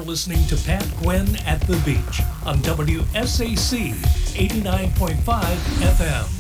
listening to Pat Gwen at the Beach on WSAC 89.5 FM.